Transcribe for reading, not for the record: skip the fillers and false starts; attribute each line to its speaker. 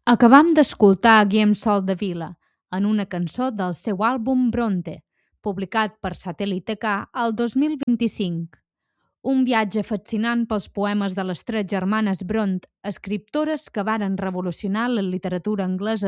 Speaker 1: Acabam d'escoltar Guillem Soldevila en una cançó del seu àlbum Bronte, publicat per Satèl·lit K el 2025. Un viatge fascinant pels poemes de les tres germanes Bront, escriptores que varen revolucionar la literatura anglesa